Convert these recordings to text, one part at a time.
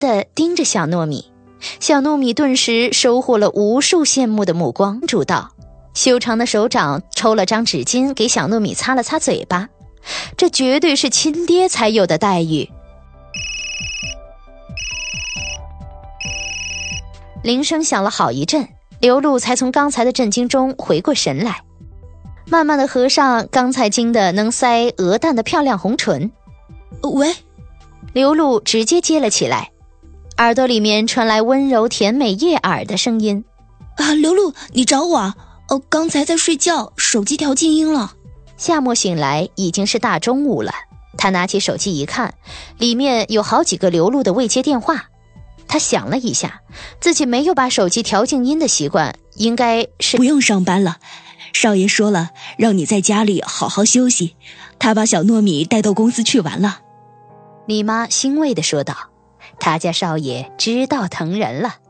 地盯着小糯米。小糯米顿时收获了无数羡慕的目光，主道：修长的手掌抽了张纸巾给小糯米擦了擦嘴巴，这绝对是亲爹才有的待遇。铃声响了好一阵，刘露才从刚才的震惊中回过神来，慢慢地合上刚才惊得能塞鹅蛋的漂亮红唇。 喂， 刘露直接接了起来，耳朵里面传来温柔甜美悦耳的声音： 刘露，你找我啊？刚才在睡觉，手机调静音了。 夏沫醒来已经是大中午了，他拿起手机一看，里面有好几个刘露的未接电话。他想了一下，自己没有把手机调静音的习惯，应该是不用上班了。少爷说了，让你在家里好好休息，他把小糯米带到公司去玩了。 李妈欣慰地说道：他家少爷知道疼人了。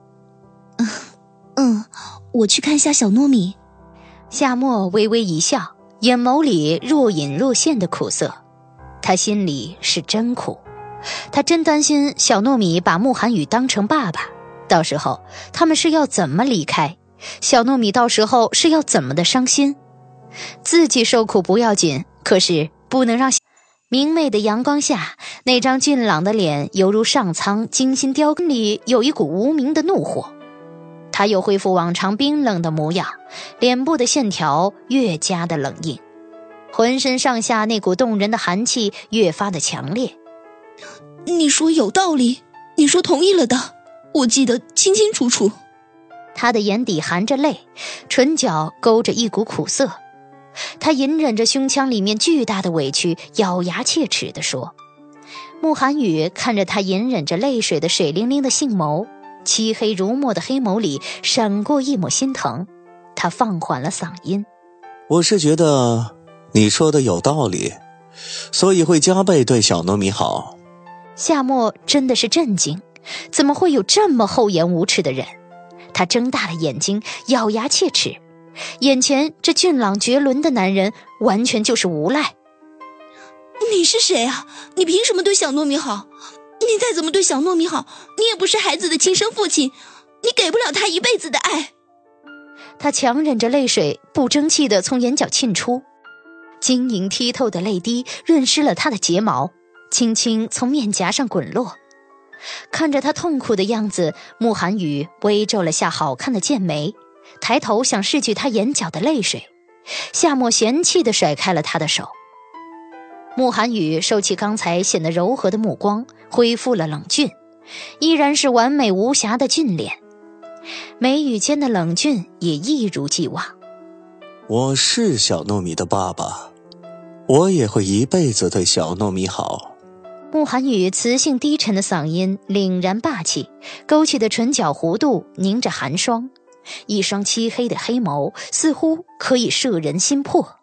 我去看下小糯米。 夏沫微微一笑，眼眸里若隐若现的苦涩。他心里是真苦，他真担心小糯米把慕寒雨当成爸爸，到时候他们是要怎么离开？小糯米到时候是要怎么的伤心？自己受苦不要紧，可是不能让明媚的阳光下，那张俊朗的脸犹如上苍精心雕刻，里有一股无名的怒火。他又恢复往常冰冷的模样，脸部的线条越加的冷硬，浑身上下那股动人的寒气越发的强烈。 你说有道理，你说同意了的，我记得清清楚楚。 他的眼底含着泪，唇角勾着一股苦涩。他隐忍着胸腔里面巨大的委屈，咬牙切齿地说。慕寒雨看着他隐忍着泪水的水灵灵的杏眸，漆黑如墨的黑眸里闪过一抹心疼。他放缓了嗓音： 我是觉得你说的有道理，所以会加倍对小糯米好。 夏沫真的是震惊，怎么会有这么厚颜无耻的人？他睁大了眼睛，咬牙切齿，眼前这俊朗绝伦的男人完全就是无赖。 你是谁啊？你凭什么对小糯米好？你再怎么对小糯米好，你也不是孩子的亲生父亲，你给不了他一辈子的爱。 他强忍着泪水，不争气地从眼角沁出，晶莹剔透的泪滴润湿了他的睫毛，轻轻从面颊上滚落。看着他痛苦的样子，慕寒雨微皱了下好看的剑眉，抬头想拭去他眼角的泪水。夏沫嫌弃地甩开了他的手。慕寒雨收起刚才显得柔和的目光，恢复了冷峻，依然是完美无瑕的俊脸，眉宇间的冷峻也一如既往。 我是小糯米的爸爸，我也会一辈子对小糯米好。 慕寒雨磁性低沉的嗓音凛然霸气，勾起的唇角弧度凝着寒霜，一双漆黑的黑眸似乎可以摄人心魄。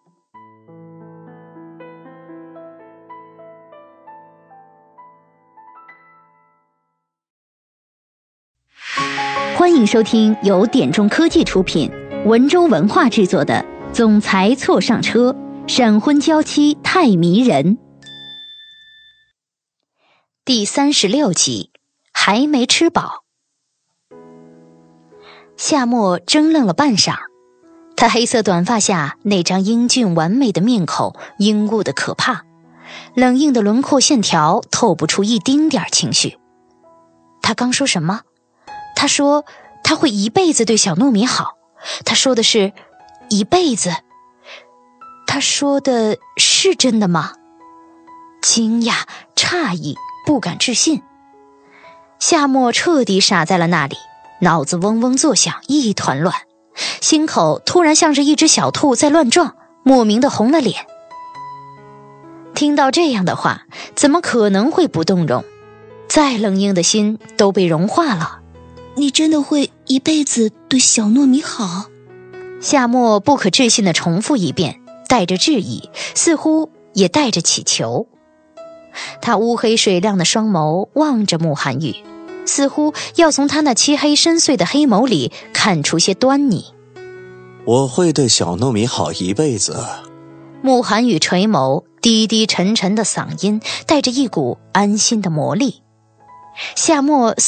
欢迎收听由点钟科技出品，文州文化制作的《总裁错上车》，闪婚娇妻太迷人。第36集，还没吃饱。夏沫怔愣了半晌，他黑色短发下那张英俊完美的面孔阴雾的可怕，冷硬的轮廓线条透不出一丁点情绪。他刚说什么？他说他会一辈子对小糯米好，他说的是一辈子。他说的是真的吗？惊讶、诧异、不敢置信。夏沫彻底傻在了那里，脑子嗡嗡作响，一团乱，心口突然像是一只小兔在乱撞，莫名的红了脸。听到这样的话，怎么可能会不动容？再冷硬的心都被融化了。 你真的会一辈子对小糯米好？ 夏沫不可置信地重复一遍，带着质疑，似乎也带着祈求。他乌黑水亮的双眸望着慕寒雨，似乎要从他那漆黑深邃的黑眸里看出些端倪。 我会对小糯米好一辈子。 慕寒雨垂眸，低低沉沉的嗓音带着一股安心的魔力。 夏沫